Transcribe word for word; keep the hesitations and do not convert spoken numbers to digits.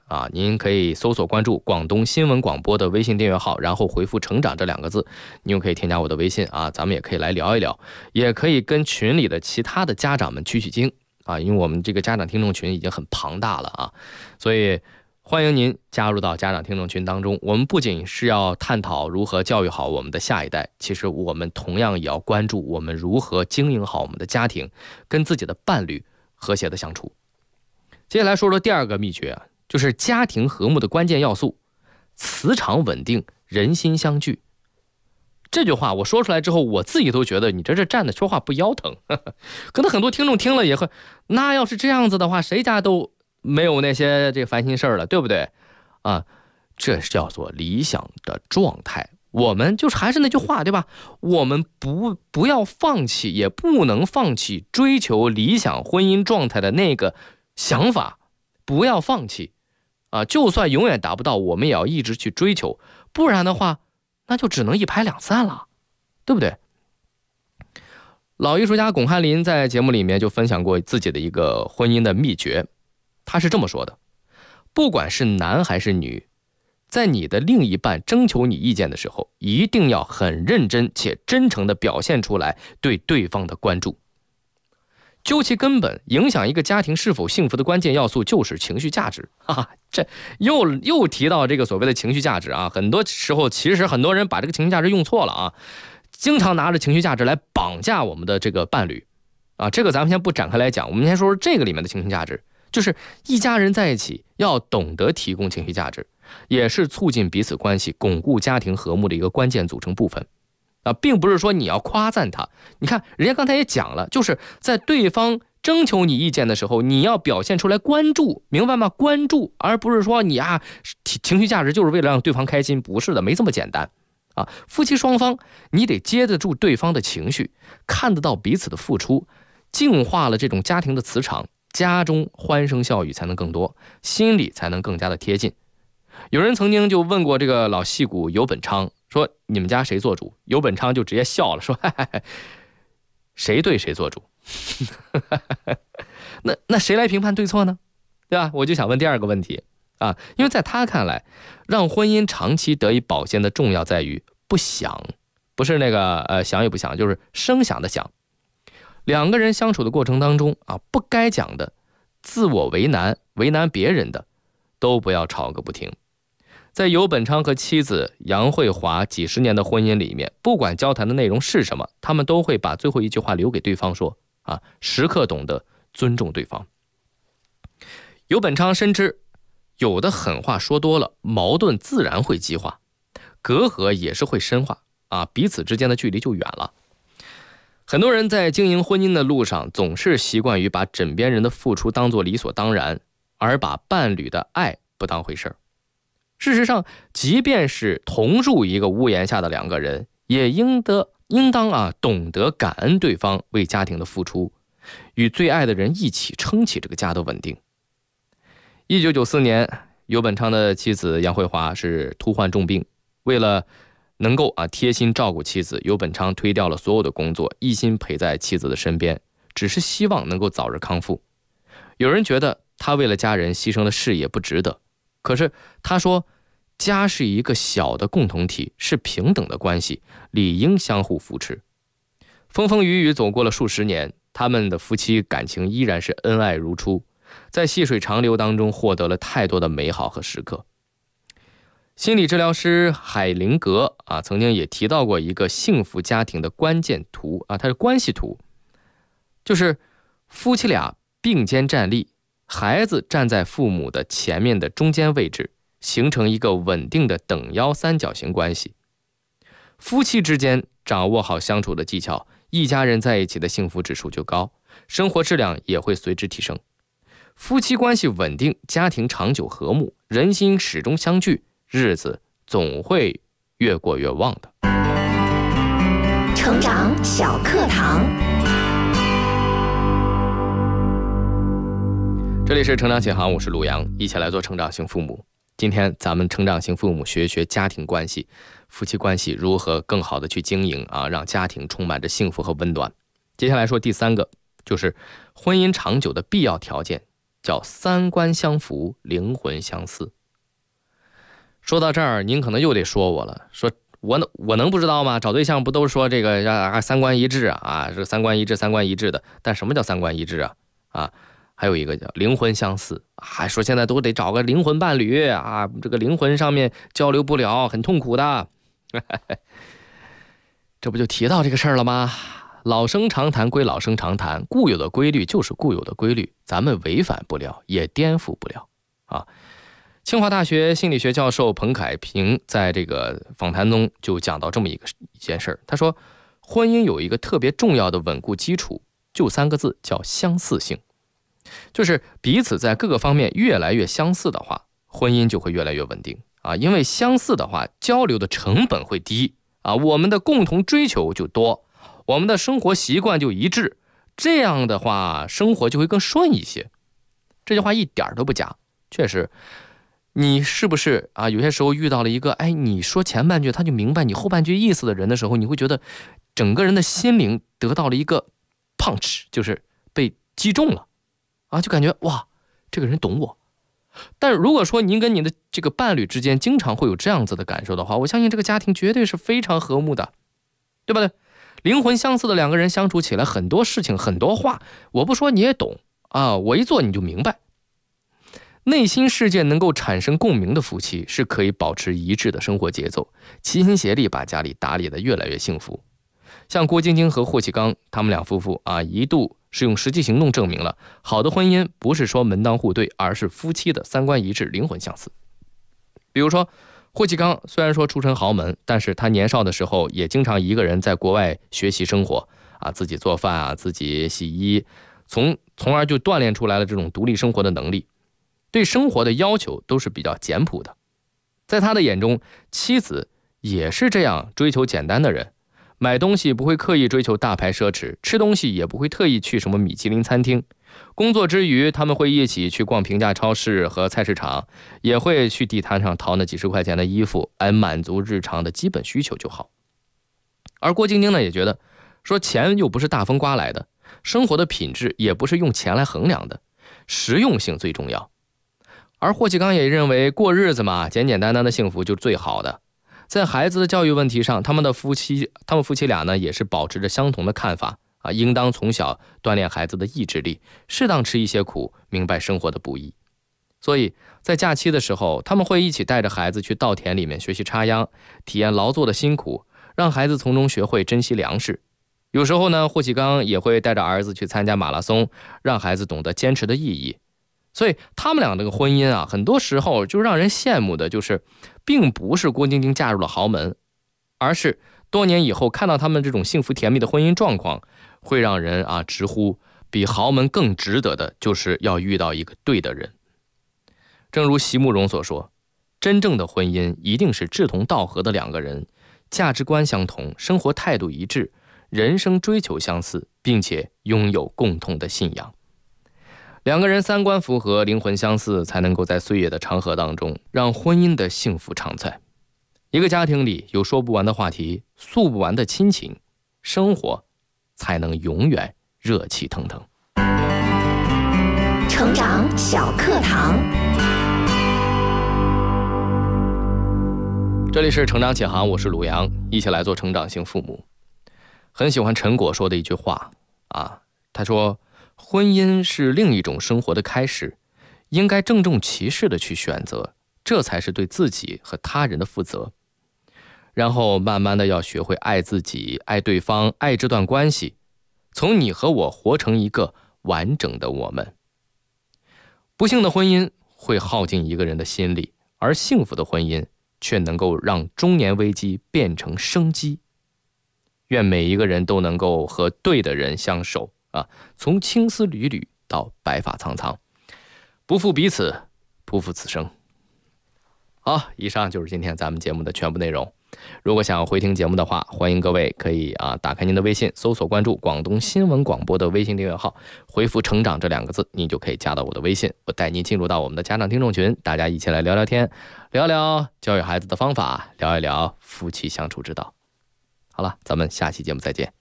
啊，您可以搜索关注广东新闻广播的微信订阅号，然后回复成长这两个字，你又可以添加我的微信啊，咱们也可以来聊一聊，也可以跟群里的其他的家长们取取经啊，因为我们这个家长听众群已经很庞大了啊，所以欢迎您加入到家长听众群当中。我们不仅是要探讨如何教育好我们的下一代，其实我们同样也要关注我们如何经营好我们的家庭，跟自己的伴侣和谐的相处。接下来说说第二个秘诀啊，就是家庭和睦的关键要素，磁场稳定，人心相聚。这句话我说出来之后，我自己都觉得你这这站着说话不腰疼。可能很多听众听了也会，那要是这样子的话，谁家都没有那些这烦心事儿了，对不对啊？这叫做理想的状态。我们就是还是那句话，对吧？我们不不要放弃，也不能放弃追求理想婚姻状态的那个想法，不要放弃啊！就算永远达不到，我们也要一直去追求，不然的话，那就只能一拍两散了，对不对？老艺术家巩汉林在节目里面就分享过自己的一个婚姻的秘诀，他是这么说的：不管是男还是女，在你的另一半征求你意见的时候，一定要很认真且真诚地表现出来对对方的关注。究其根本，影响一个家庭是否幸福的关键要素就是情绪价值。哈哈，这又又提到这个所谓的情绪价值啊，很多时候其实很多人把这个情绪价值用错了啊，经常拿着情绪价值来绑架我们的这个伴侣啊。这个咱们先不展开来讲，我们先说说这个里面的情绪价值，就是一家人在一起要懂得提供情绪价值，也是促进彼此关系、巩固家庭和睦的一个关键组成部分。啊，并不是说你要夸赞他，你看人家刚才也讲了，就是在对方征求你意见的时候，你要表现出来关注，明白吗？关注，而不是说你啊情绪价值就是为了让对方开心，不是的，没这么简单啊。夫妻双方你得接得住对方的情绪，看得到彼此的付出，净化了这种家庭的磁场，家中欢声笑语才能更多，心里才能更加的贴近。有人曾经就问过这个老戏骨游本昌，说你们家谁做主？游本昌就直接笑了，说嘿嘿嘿，谁对谁做主。那那谁来评判对错呢？对吧？我就想问第二个问题啊，因为在他看来，让婚姻长期得以保鲜的重要在于不想，不是那个呃想也不想，就是声响的响。两个人相处的过程当中啊，不该讲的、自我为难、为难别人的，都不要吵个不停。在游本昌和妻子杨慧华几十年的婚姻里面，不管交谈的内容是什么，他们都会把最后一句话留给对方说啊，时刻懂得尊重对方。游本昌深知，有的狠话说多了，矛盾自然会激化，隔阂也是会深化啊，彼此之间的距离就远了。很多人在经营婚姻的路上，总是习惯于把枕边人的付出当作理所当然，而把伴侣的爱不当回事儿。事实上，即便是同住一个屋檐下的两个人，也应得应当啊懂得感恩对方为家庭的付出，与最爱的人一起撑起这个家的稳定。一九九四年，游本昌的妻子杨慧华是突患重病，为了能够啊贴心照顾妻子，游本昌推掉了所有的工作，一心陪在妻子的身边，只是希望能够早日康复。有人觉得他为了家人牺牲的事业不值得，可是他说，家是一个小的共同体，是平等的关系，理应相互扶持。风风雨雨走过了数十年，他们的夫妻感情依然是恩爱如初，在细水长流当中获得了太多的美好和时刻。心理治疗师海灵格啊，曾经也提到过一个幸福家庭的关键图啊，它是关系图，就是夫妻俩并肩站立，孩子站在父母的前面的中间位置，形成一个稳定的等腰三角形关系。夫妻之间掌握好相处的技巧，一家人在一起的幸福指数就高，生活质量也会随之提升。夫妻关系稳定，家庭长久和睦，人心始终相聚，日子总会越过越旺的。 成长小课堂， 这里是成长启航，我是陆阳，一起来做成长型父母。今天咱们成长型父母学一学家庭关系，夫妻关系如何更好的去经营啊，让家庭充满着幸福和温暖。接下来说第三个，就是婚姻长久的必要条件， 叫三观相符，灵魂相似。说到这儿，您可能又得说我了，说我能我能不知道吗？找对象不都说这个啊三观一致啊啊，这三观一致三观一致的，但什么叫三观一致啊？啊，还有一个叫灵魂相似，还说现在都得找个灵魂伴侣啊，这个灵魂上面交流不了，很痛苦的。这不就提到这个事儿了吗？老生常谈归老生常谈，固有的规律就是固有的规律，咱们违反不了，也颠覆不了啊。清华大学心理学教授彭凯平在这个访谈中就讲到这么一个一件事儿，他说，婚姻有一个特别重要的稳固基础，就三个字，叫相似性。就是彼此在各个方面越来越相似的话，婚姻就会越来越稳定啊。因为相似的话，交流的成本会低啊，我们的共同追求就多，我们的生活习惯就一致，这样的话生活就会更顺一些。这句话一点都不假，确实。你是不是啊？有些时候遇到了一个，哎，你说前半句他就明白你后半句意思的人的时候，你会觉得整个人的心灵得到了一个 punch， 就是被击中了啊，就感觉哇，这个人懂我。但如果说您跟你的这个伴侣之间经常会有这样子的感受的话，我相信这个家庭绝对是非常和睦的，对不对？灵魂相似的两个人相处起来，很多事情很多话，我不说你也懂啊，我一做你就明白。内心世界能够产生共鸣的夫妻是可以保持一致的生活节奏，齐心协力把家里打理得越来越幸福。像郭晶晶和霍启刚他们两夫妇啊，一度是用实际行动证明了好的婚姻不是说门当户对，而是夫妻的三观一致，灵魂相似。比如说霍启刚虽然说出身豪门，但是他年少的时候也经常一个人在国外学习生活啊，自己做饭啊，自己洗衣，从从而就锻炼出来了这种独立生活的能力。对生活的要求都是比较简朴的，在他的眼中，妻子也是这样追求简单的人，买东西不会刻意追求大牌奢侈，吃东西也不会特意去什么米其林餐厅，工作之余他们会一起去逛平价超市和菜市场，也会去地摊上淘那几十块钱的衣服，来满足日常的基本需求就好。而郭晶晶呢，也觉得说钱又不是大风刮来的，生活的品质也不是用钱来衡量的，实用性最重要。而霍启刚也认为过日子嘛，简简单单的幸福就是最好的。在孩子的教育问题上，他们的夫妻他们夫妻俩呢也是保持着相同的看法啊，应当从小锻炼孩子的意志力，适当吃一些苦，明白生活的不易。所以在假期的时候，他们会一起带着孩子去稻田里面学习插秧，体验劳作的辛苦，让孩子从中学会珍惜粮食。有时候呢，霍启刚也会带着儿子去参加马拉松，让孩子懂得坚持的意义。所以他们俩这个婚姻啊，很多时候就让人羡慕的就是并不是郭晶晶嫁入了豪门，而是多年以后看到他们这种幸福甜蜜的婚姻状况，会让人啊直呼比豪门更值得的就是要遇到一个对的人。正如席慕容所说，真正的婚姻一定是志同道合的两个人，价值观相同，生活态度一致，人生追求相似，并且拥有共同的信仰。两个人三观符合，灵魂相似，才能够在岁月的长河当中让婚姻的幸福常在。一个家庭里有说不完的话题，诉不完的亲情，生活才能永远热气腾腾。 成长小课堂， 这里是成长启航，我是鲁阳，一起来做成长型父母。很喜欢陈果说的一句话啊，他说婚姻是另一种生活的开始，应该郑重其事的去选择，这才是对自己和他人的负责。然后慢慢的要学会爱自己，爱对方，爱这段关系，从你和我活成一个完整的我们。不幸的婚姻会耗尽一个人的心力，而幸福的婚姻却能够让中年危机变成生机。愿每一个人都能够和对的人相守啊，从青丝缕缕到白发苍苍，不负彼此，不负此生。好，以上就是今天咱们节目的全部内容。如果想要回听节目的话，欢迎各位可以啊打开您的微信，搜索关注广东新闻广播的微信订阅号，回复成长这两个字，您就可以加到我的微信，我带您进入到我们的家长听众群，大家一起来聊聊天，聊聊教育孩子的方法，聊一聊夫妻相处之道。好了，咱们下期节目再见。